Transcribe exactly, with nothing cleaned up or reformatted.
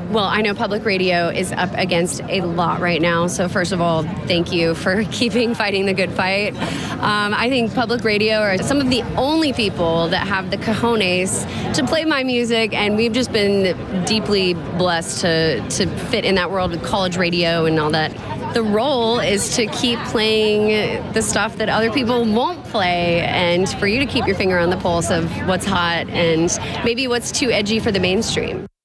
Well, I know public radio is up against a lot right now. So first of all, thank you for keeping fighting the good fight. Um, I think public radio are some of the only people that have the cojones to play my music, and we've just been deeply blessed to, to fit in that world with college radio and all that. The role is to keep playing the stuff that other people won't play, and for you to keep your finger on the pulse of what's hot and maybe what's too edgy for the mainstream.